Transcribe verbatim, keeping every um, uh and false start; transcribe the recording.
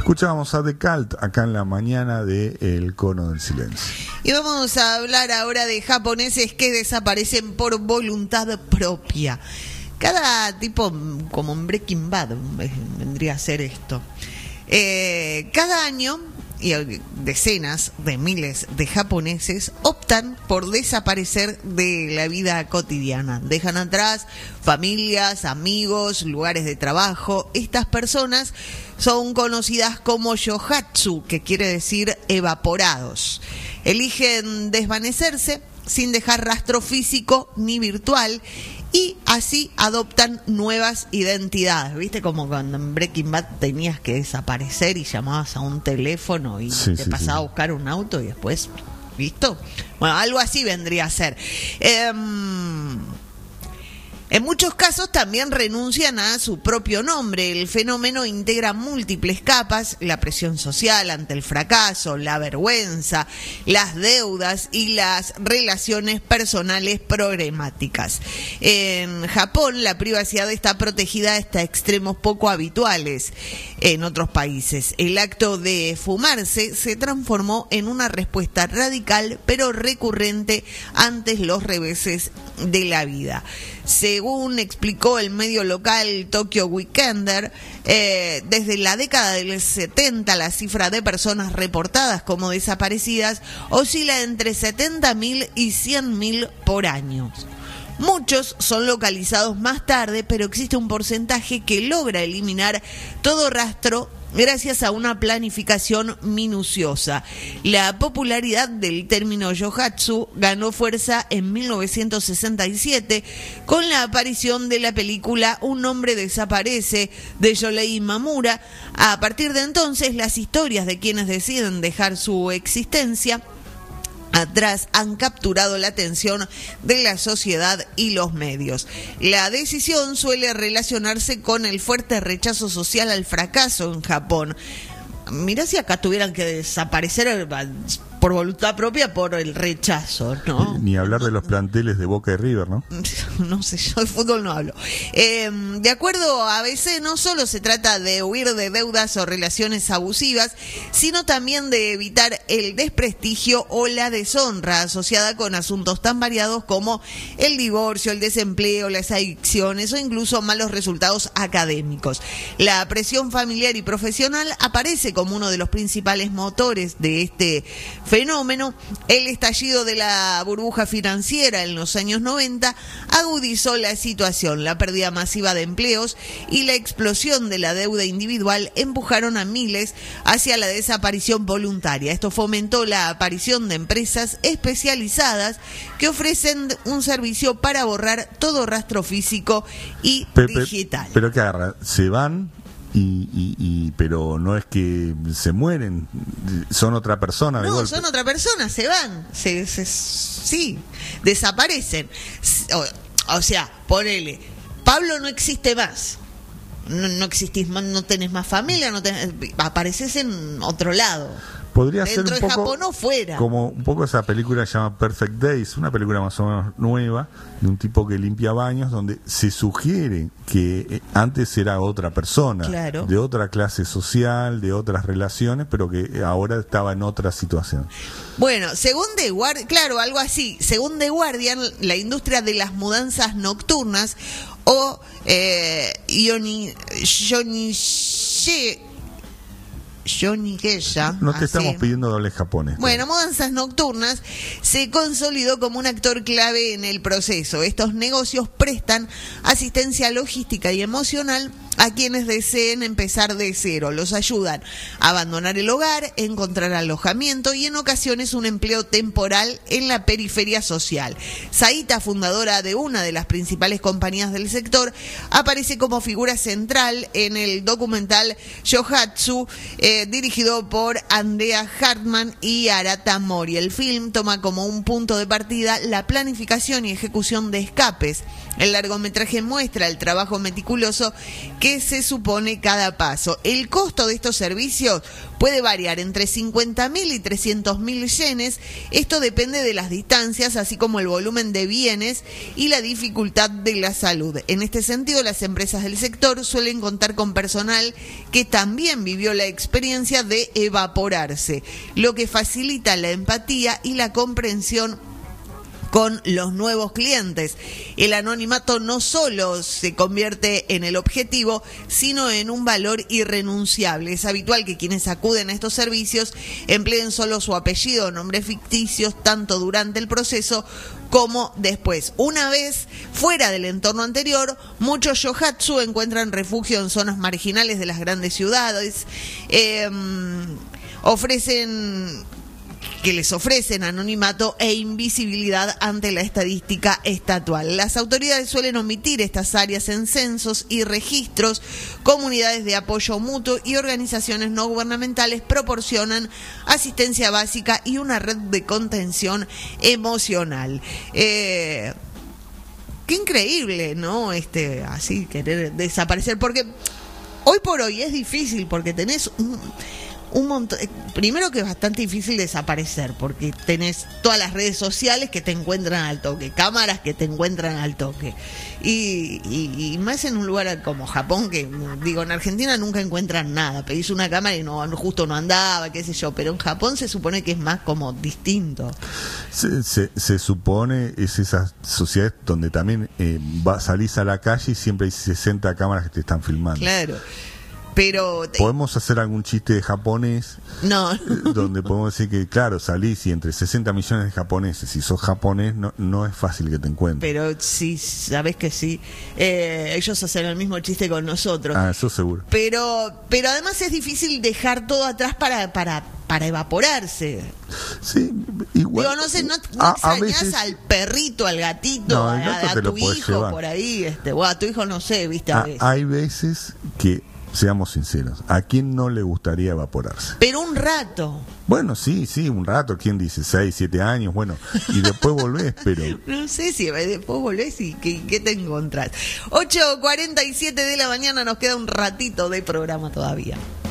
Escuchábamos a The Cult acá en la mañana de El Cono del Silencio. Y vamos a hablar ahora de japoneses que desaparecen por voluntad propia. Cada tipo, como en Breaking Bad, vendría a ser esto. Eh, cada año, y decenas de miles de japoneses optan por desaparecer de la vida cotidiana. Dejan atrás familias, amigos, lugares de trabajo. Estas personas son conocidas como yohatsu, que quiere decir evaporados. Eligen desvanecerse sin dejar rastro físico ni virtual y así adoptan nuevas identidades. ¿Viste? Como cuando en Breaking Bad tenías que desaparecer y llamabas a un teléfono y sí, te sí, pasaba sí. a buscar un auto y después, ¿listo? Bueno, algo así vendría a ser. Eh, En muchos casos también renuncian a su propio nombre. El fenómeno integra múltiples capas: la presión social ante el fracaso, la vergüenza, las deudas y las relaciones personales problemáticas. En Japón la privacidad está protegida hasta extremos poco habituales en otros países. El acto de fumarse se transformó en una respuesta radical pero recurrente ante los reveses de la vida. Según explicó el medio local Tokyo Weekender, eh, desde la década del setenta la cifra de personas reportadas como desaparecidas oscila entre setenta mil y cien mil por año. Muchos son localizados más tarde, pero existe un porcentaje que logra eliminar todo rastro gracias a una planificación minuciosa. La popularidad del término yohatsu ganó fuerza en mil novecientos sesenta y siete con la aparición de la película Un hombre desaparece de Yolei Mamura. A partir de entonces, las historias de quienes deciden dejar su existencia atrás han capturado la atención de la sociedad y los medios. La decisión suele relacionarse con el fuerte rechazo social al fracaso en Japón. Mirá si acá tuvieran que desaparecer por voluntad propia por el rechazo, ¿no? Ni hablar de los planteles de Boca y River, ¿no? No sé, yo de fútbol no hablo. Eh, de acuerdo a A B C, no solo se trata de huir de deudas o relaciones abusivas, sino también de evitar el desprestigio o la deshonra asociada con asuntos tan variados como el divorcio, el desempleo, las adicciones o incluso malos resultados académicos. La presión familiar y profesional aparece como uno de los principales motores de este fenómeno. El estallido de la burbuja financiera en los años noventa agudizó la situación. La pérdida masiva de empleos y la explosión de la deuda individual empujaron a miles hacia la desaparición voluntaria. Esto fomentó la aparición de empresas especializadas que ofrecen un servicio para borrar todo rastro físico y Pe- digital. pe- Pero ¿qué agarra? Se van y, y, y pero no es que se mueren, son otra persona de No, golpe. son otra persona, se van, se, se, sí, desaparecen. O, o sea, ponele, Pablo no existe más, no, no existís más, no tenés más familia, no tenés, apareces en otro lado. Podría Dentro ser un de poco Japón o fuera. como un poco esa película se llama Perfect Days, una película más o menos nueva de un tipo que limpia baños, donde se sugiere que eh, antes era otra persona, Claro. de otra clase social, de otras relaciones, pero que ahora estaba en otra situación. Bueno, según The Guardian, claro, algo así, según The Guardian, la industria de las mudanzas nocturnas o eh, yoni, yonishi, Yonigeya, No te así. estamos pidiendo doble japonés. Bueno, mudanzas nocturnas se consolidó como un actor clave en el proceso. Estos negocios prestan asistencia logística y emocional a quienes deseen empezar de cero. Los ayudan a abandonar el hogar, encontrar alojamiento y en ocasiones un empleo temporal en la periferia social. Saita, fundadora de una de las principales compañías del sector, aparece como figura central en el documental Yohatsu, eh, dirigido por Andrea Hartman y Arata Mori. El film toma como un punto de partida la planificación y ejecución de escapes El largometraje muestra el trabajo meticuloso que se supone cada paso. El costo de estos servicios puede variar entre cincuenta mil y trescientos mil yenes. Esto depende de las distancias, así como el volumen de bienes y la dificultad de la salud. En este sentido, las empresas del sector suelen contar con personal que también vivió la experiencia de evaporarse, lo que facilita la empatía y la comprensión con los nuevos clientes. El anonimato no solo se convierte en el objetivo, sino en un valor irrenunciable. Es habitual que quienes acuden a estos servicios empleen solo su apellido o nombres ficticios, tanto durante el proceso como después. Una vez fuera del entorno anterior, muchos yohatsu encuentran refugio en zonas marginales de las grandes ciudades, eh, ofrecen... que les ofrecen anonimato e invisibilidad ante la estadística estatal. Las autoridades suelen omitir estas áreas en censos y registros. Comunidades de apoyo mutuo y organizaciones no gubernamentales proporcionan asistencia básica y una red de contención emocional. Eh, qué increíble, ¿no? Este, así querer desaparecer, porque hoy por hoy es difícil, porque tenés un... un montón, primero que es bastante difícil desaparecer, porque tenés todas las redes sociales que te encuentran al toque, cámaras que te encuentran al toque, y, y, y más en un lugar como Japón, que digo, en Argentina nunca encuentran nada, pedís una cámara y no, justo no andaba, qué sé yo, pero en Japón se supone que es más como distinto. Se, se, se supone, es esas sociedades donde también eh, va, salís a la calle y siempre hay sesenta cámaras que te están filmando. Claro. Pero podemos hacer algún chiste de japonés, no, donde podemos decir que, claro, salís y entre sesenta millones de japoneses, si sos japonés, no, no es fácil que te encuentres. Pero sí, sabés que sí. Eh, ellos hacen el mismo chiste con nosotros. Ah, eso seguro. Pero, pero además es difícil dejar todo atrás para, para, para evaporarse. Sí, igual. Digo, no sé, no, no a, extrañás a veces... al perrito, al gatito, no, a, gato a tu hijo llevar. por ahí, este, o a tu hijo no sé, viste, a a, veces. Hay veces que, seamos sinceros, ¿a quién no le gustaría evaporarse? Pero un rato. Bueno, sí, sí, un rato. ¿Quién dice? Seis, siete años, bueno, y después volvés, pero... No sé si después volvés y qué, qué te encontrás. ocho cuarenta y siete de la mañana, nos queda un ratito de programa todavía.